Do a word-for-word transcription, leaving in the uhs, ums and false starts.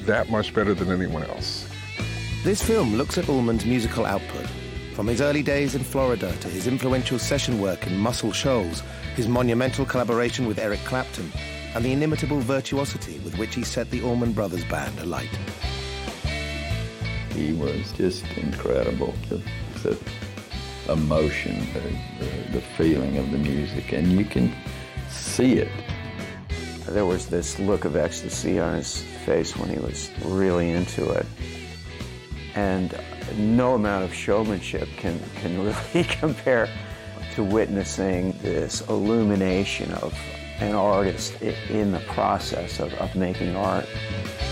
that much better than anyone else. This film looks at Ullman's musical output, from his early days in Florida to his influential session work in Muscle Shoals, his monumental collaboration with Eric Clapton, and the inimitable virtuosity with which he set the Allman Brothers Band alight. He was just incredible. The, the emotion, the, the, the feeling of the music, and you can see it. There was this look of ecstasy on his face when he was really into it. And no amount of showmanship can, can really compare to witnessing this illumination of an artist in the process of, of making art.